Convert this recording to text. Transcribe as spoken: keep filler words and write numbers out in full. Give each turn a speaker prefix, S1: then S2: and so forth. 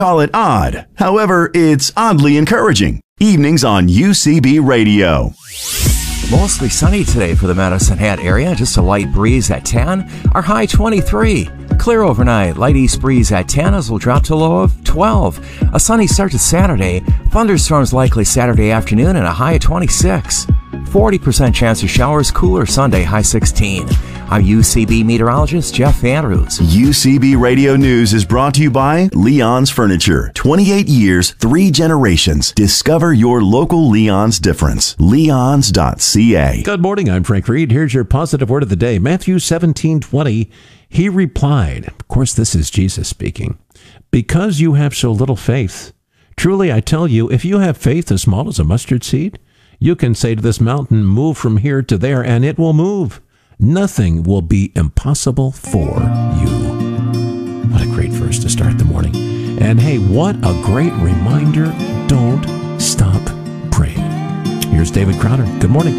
S1: Call it odd. However, it's oddly encouraging. Evenings on U C B Radio.
S2: Mostly sunny today for the Medicine Hat area. Just a light breeze at ten. Our high twenty-three. Clear overnight. Light east breeze at ten as we'll drop to a low of twelve. A sunny start to Saturday. Thunderstorms likely Saturday afternoon and a high of twenty-six. forty percent chance of showers. Cooler Sunday, high sixteen. I'm U C B meteorologist Jeff Andrews.
S1: U C B Radio News is brought to you by Leon's Furniture. twenty-eight years, three generations. Discover your local Leon's difference. leons dot c a.
S3: Good morning, I'm Frank Reed. Here's your positive word of the day. Matthew seventeen twenty. He replied, of course this is Jesus speaking, because you have so little faith. Truly I tell you, if you have faith as small as a mustard seed, you can say to this mountain, move from here to there, and it will move. Nothing will be impossible for you. What a great verse to start the morning. And hey, what a great reminder. Don't stop praying. Here's David Crowder. Good morning.